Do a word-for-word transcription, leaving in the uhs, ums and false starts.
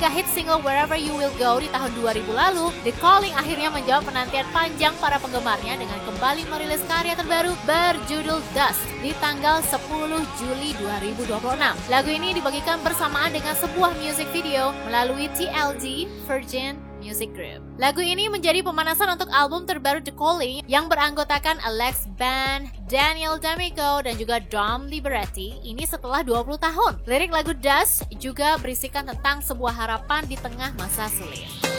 mega hit single Wherever You Will Go di tahun dua ribu lalu, The Calling akhirnya menjawab penantian panjang para penggemarnya dengan kembali merilis karya terbaru berjudul Dust di tanggal sepuluh Juli dua ribu dua puluh enam. Lagu ini dibagikan bersamaan dengan sebuah music video melalui T L D Virgin Music Group. Lagu ini menjadi pemanasan untuk album terbaru The Calling yang beranggotakan Alex Band, Daniel D'Amico, dan juga Dom Liberati. Ini setelah dua puluh tahun. Lirik lagu Dust juga berisikan tentang sebuah harapan di tengah masa sulit.